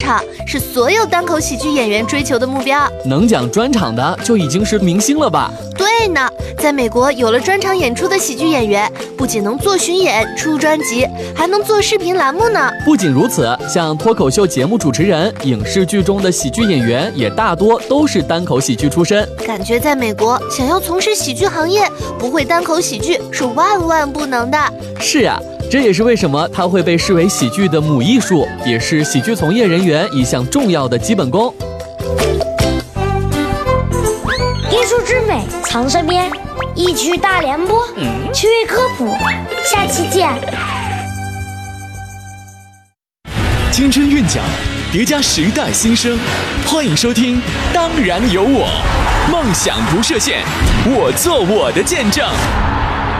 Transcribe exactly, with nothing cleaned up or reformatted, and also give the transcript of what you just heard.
场，是所有单口喜剧演员追求的目标。 能讲专场的就已经是明星了吧？ 对呢，在美国有了专场演出的喜剧演员，不仅能做巡演、出专辑，还能做视频栏目呢。 不仅如此，像脱口秀节目主持人、影视剧中的喜剧演员，也大多都是单口喜剧出身。 感觉在美国，想要从事喜剧行业，不会单口喜剧是万万不能的。 是啊，这也是为什么它会被视为喜剧的母艺术，也是喜剧从业人员一项重要的基本功。 艺术之美藏身边，一曲大联播，趣味科普，下期见。 青春韵脚，叠加时代新生，欢迎收听《当然有我》，梦想不设限，我做我的见证。